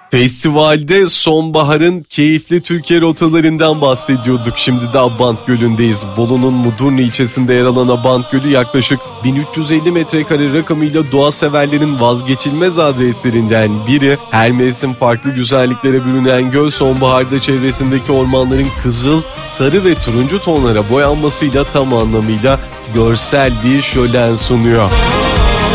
Festivalde sonbaharın keyifli Türkiye rotalarından bahsediyorduk. Şimdi de Abant Gölü'ndeyiz. Bolu'nun Mudurnu ilçesinde yer alan Abant Gölü yaklaşık 1350 metrekare rakamıyla doğa severlerin vazgeçilmez adreslerinden biri. Her mevsim farklı güzelliklere bürünen göl sonbaharda çevresindeki ormanların kızıl, sarı ve turuncu tonlara boyanmasıyla tam anlamıyla görsel bir şölen sunuyor.